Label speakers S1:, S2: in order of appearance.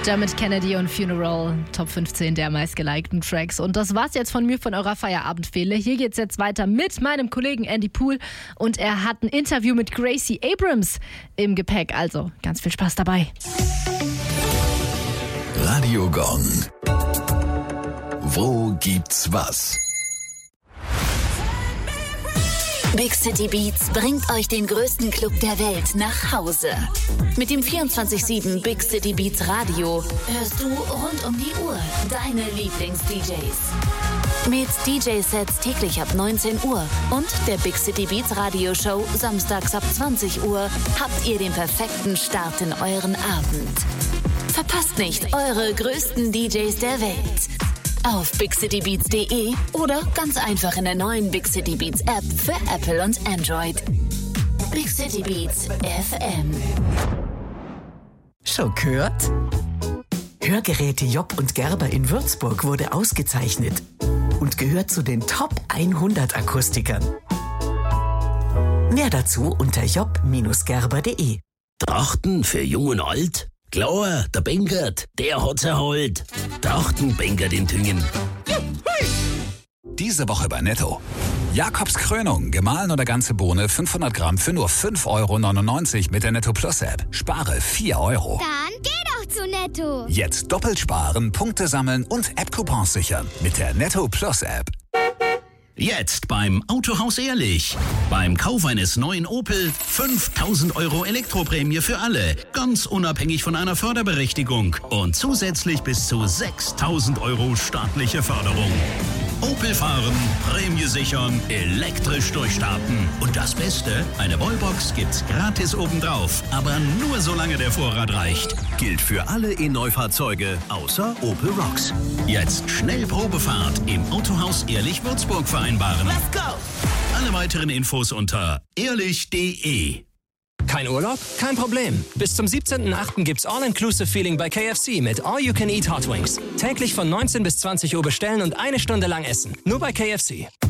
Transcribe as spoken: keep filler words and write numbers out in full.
S1: Dermot Kennedy und Funeral, Top fünfzehn der meistgelikten Tracks. Und das war's jetzt von mir, von eurer Feierabendfehle. Hier geht's jetzt weiter mit meinem Kollegen Andy Pool. Und er hat ein Interview mit Gracie Abrams im Gepäck. Also ganz viel Spaß dabei.
S2: Radio Gong. Wo gibt's was?
S3: Big City Beats bringt euch den größten Club der Welt nach Hause. Mit dem vierundzwanzig sieben Big City Beats Radio hörst du rund um die Uhr deine Lieblings-D Js. Mit D J-Sets täglich ab neunzehn Uhr und der Big City Beats Radioshow samstags ab zwanzig Uhr habt ihr den perfekten Start in euren Abend. Verpasst nicht eure größten D Js der Welt. Auf big city beats punkt de oder ganz einfach in der neuen Big City Beats App für Apple und Android. Big City Beats F M.
S4: Schon gehört? Hörgeräte Job und Gerber in Würzburg wurde ausgezeichnet und gehört zu den Top hundert Akustikern. Mehr dazu unter job Gerber punkt de.
S5: Trachten für Jung und Alt? Klar, der Bengert, der hat's erholt. Trachten Bengert in Tüngen.
S2: Diese Woche bei Netto. Jakobs Krönung, gemahlen oder ganze Bohne, fünfhundert Gramm für nur fünf Euro neunundneunzig mit der Netto Plus App. Spare vier Euro.
S6: Dann geh doch zu Netto.
S2: Jetzt doppelt sparen, Punkte sammeln und App-Coupons sichern mit der Netto Plus App.
S5: Jetzt beim Autohaus Ehrlich. Beim Kauf eines neuen Opel fünftausend Euro Elektroprämie für alle. Ganz unabhängig von einer Förderberechtigung. Und zusätzlich bis zu sechstausend Euro staatliche Förderung. Opel fahren, Prämie sichern, elektrisch durchstarten. Und das Beste, eine Wallbox gibt's gratis obendrauf. Aber nur solange der Vorrat reicht. Gilt für alle E-Neufahrzeuge außer Opel Rocks. Jetzt schnell Probefahrt im Autohaus Ehrlich Würzburg vereinbaren. Let's go! Alle weiteren Infos unter ehrlich punkt de.
S7: Kein Urlaub? Kein Problem. Bis zum siebzehnten achten gibt's All-Inclusive Feeling bei K F C mit All You Can Eat Hot Wings. Täglich von neunzehn bis zwanzig Uhr bestellen und eine Stunde lang essen. Nur bei K F C.